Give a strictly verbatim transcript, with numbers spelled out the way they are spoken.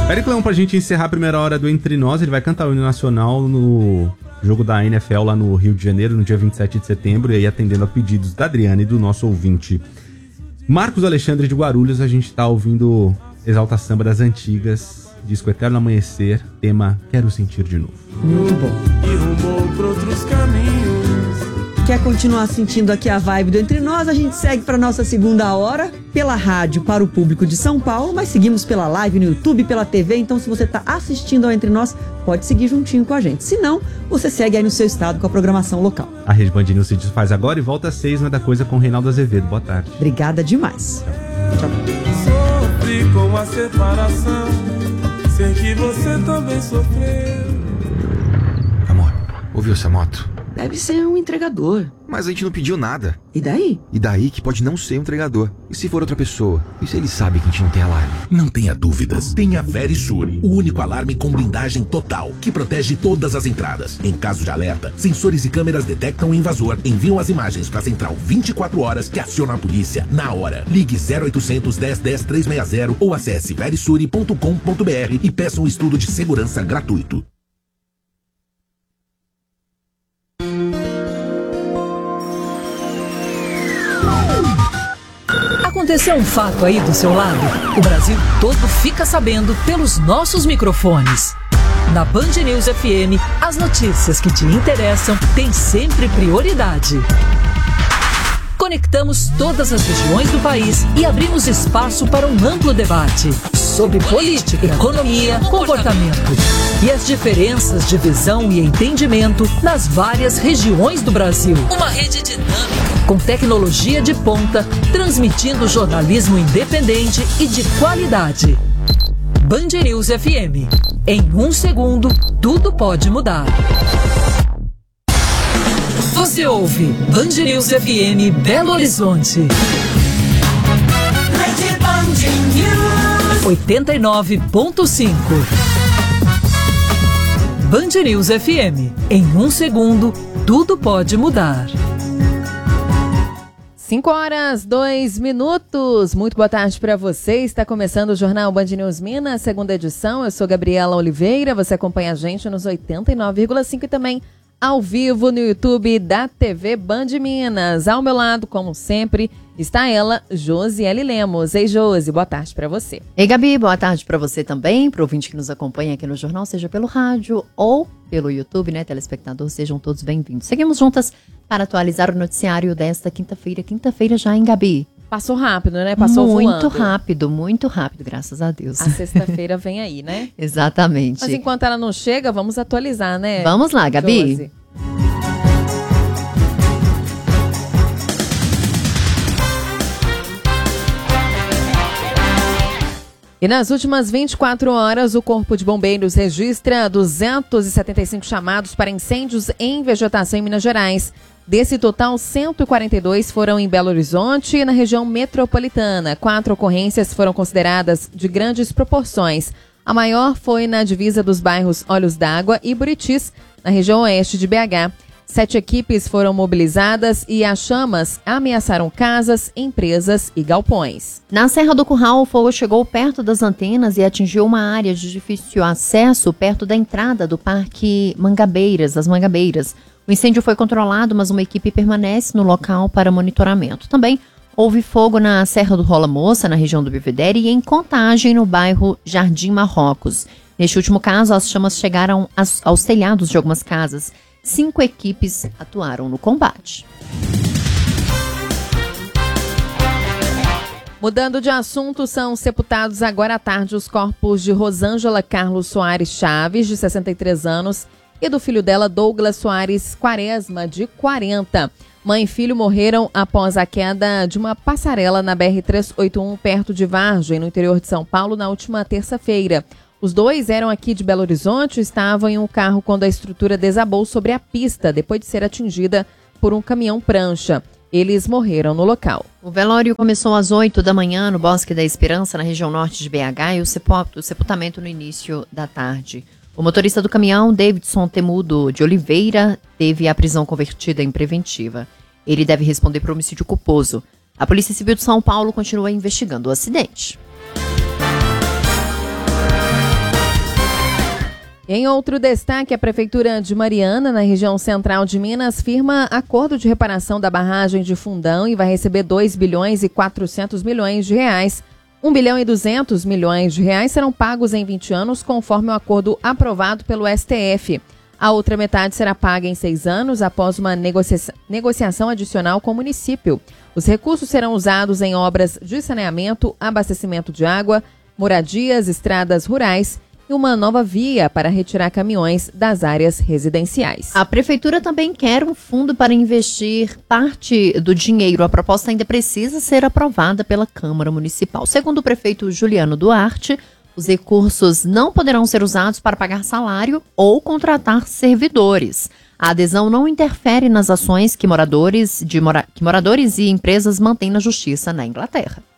Periclão, pra gente encerrar a primeira hora do Entre Nós, ele vai cantar o hino nacional no jogo da N F L lá no Rio de Janeiro, no dia vinte e sete de setembro, e aí atendendo a pedidos da Adriana e do nosso ouvinte Marcos Alexandre de Guarulhos. A gente tá ouvindo Exalta Samba das Antigas, disco Eterno Amanhecer, tema Quero Sentir de Novo. Muito bom. E rumou por outros caminhos. Quer continuar sentindo aqui a vibe do Entre Nós? A gente segue para nossa segunda hora pela rádio para o público de São Paulo, mas seguimos pela live no YouTube, pela T V. Então, se você está assistindo ao Entre Nós, pode seguir juntinho com a gente. Se não, você segue aí no seu estado com a programação local. A Rede Band News se desfaz agora e volta às seis, não é da coisa, com o Reinaldo Azevedo. Boa tarde. Obrigada demais. Tchau. Sofri com a separação, sei que você também sofreu. Amor, ouviu essa moto? Deve ser um entregador. Mas a gente não pediu nada. E daí? E daí que pode não ser um entregador. E se for outra pessoa? E se ele sabe que a gente não tem alarme? Não tenha dúvidas. Tenha Verisure, o único alarme com blindagem total, que protege todas as entradas. Em caso de alerta, sensores e câmeras detectam o invasor, enviam as imagens para a central vinte e quatro horas, que aciona a polícia na hora. Ligue zero oitocentos, dez, dez, trezentos e sessenta ou acesse verisure ponto com ponto br e peça um estudo de segurança gratuito. Aconteceu um fato aí do seu lado? O Brasil todo fica sabendo pelos nossos microfones. Na Band News F M, as notícias que te interessam têm sempre prioridade. Conectamos todas as regiões do país e abrimos espaço para um amplo debate sobre política, economia, comportamento e as diferenças de visão e entendimento nas várias regiões do Brasil. Uma rede dinâmica, com tecnologia de ponta, transmitindo jornalismo independente e de qualidade. Band News F M. Em um segundo, tudo pode mudar. Você ouve Band News F M Belo Horizonte. oitenta e nove ponto cinco. Band News F M. Em um segundo, tudo pode mudar. cinco horas, dois minutos. Muito boa tarde para você. Está começando o Jornal Band News Minas, segunda edição. Eu sou Gabriela Oliveira. Você acompanha a gente nos oitenta e nove vírgula cinco e também ao vivo no YouTube da T V Band Minas. Ao meu lado, como sempre, está ela, Josiele Lemos. Ei, Josi, boa tarde para você. Ei, Gabi, boa tarde para você também, para o ouvinte que nos acompanha aqui no jornal, seja pelo rádio ou pelo YouTube, né, telespectador, sejam todos bem-vindos. Seguimos juntas para atualizar o noticiário desta quinta-feira. Quinta-feira já, hein, Gabi? Passou rápido, né? Passou muito voando. Muito rápido, muito rápido, graças a Deus. A sexta-feira vem aí, né? Exatamente. Mas enquanto ela não chega, vamos atualizar, né? Vamos lá, Gabi. Josi. E nas últimas vinte e quatro horas, o Corpo de Bombeiros registra duzentos e setenta e cinco chamados para incêndios em vegetação em Minas Gerais. Desse total, cento e quarenta e dois foram em Belo Horizonte e na região metropolitana. Quatro ocorrências foram consideradas de grandes proporções. A maior foi na divisa dos bairros Olhos d'Água e Buritis, na região oeste de B H. Sete equipes foram mobilizadas e as chamas ameaçaram casas, empresas e galpões. Na Serra do Curral, o fogo chegou perto das antenas e atingiu uma área de difícil acesso perto da entrada do Parque Mangabeiras, as Mangabeiras. O incêndio foi controlado, mas uma equipe permanece no local para monitoramento. Também houve fogo na Serra do Rola Moça, na região do Belvedere, e em Contagem, no bairro Jardim Marrocos. Neste último caso, as chamas chegaram aos telhados de algumas casas. Cinco equipes atuaram no combate. Mudando de assunto, são sepultados agora à tarde os corpos de Rosângela Carlos Soares Chaves, de sessenta e três anos, e do filho dela, Douglas Soares Quaresma, de quarenta. Mãe e filho morreram após a queda de uma passarela na B R trezentos e oitenta e um, perto de Vargem, no interior de São Paulo, na última terça-feira. Os dois eram aqui de Belo Horizonte e estavam em um carro quando a estrutura desabou sobre a pista, depois de ser atingida por um caminhão prancha. Eles morreram no local. O velório começou às oito da manhã no Bosque da Esperança, na região norte de B H, e o sepultamento no início da tarde. O motorista do caminhão, Davidson Temudo de Oliveira, teve a prisão convertida em preventiva. Ele deve responder por homicídio culposo. A Polícia Civil de São Paulo continua investigando o acidente. Em outro destaque, a Prefeitura de Mariana, na região central de Minas, firma acordo de reparação da barragem de Fundão e vai receber dois bilhões e quatrocentos milhões de reais. um bilhão e duzentos milhões de reais serão pagos em vinte anos, conforme o acordo aprovado pelo S T F. A outra metade será paga em seis anos, após uma negocia- negociação adicional com o município. Os recursos serão usados em obras de saneamento, abastecimento de água, moradias, estradas rurais e uma nova via para retirar caminhões das áreas residenciais. A Prefeitura também quer um fundo para investir parte do dinheiro. A proposta ainda precisa ser aprovada pela Câmara Municipal. Segundo o prefeito Juliano Duarte, os recursos não poderão ser usados para pagar salário ou contratar servidores. A adesão não interfere nas ações que moradores, de mora- que moradores e empresas mantêm na Justiça na Inglaterra.